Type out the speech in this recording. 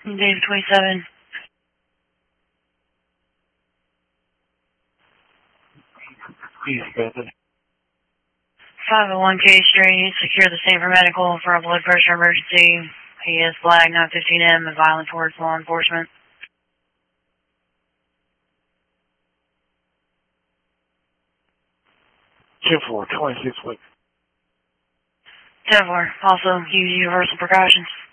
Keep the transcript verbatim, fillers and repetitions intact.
David twenty-seven. East Bethany. five oh one K Street, secure the scene for medical for a blood pressure emergency. He is flag nine fifteen M and violent towards law enforcement. ten four, twenty-six weeks. ten four, also use universal precautions.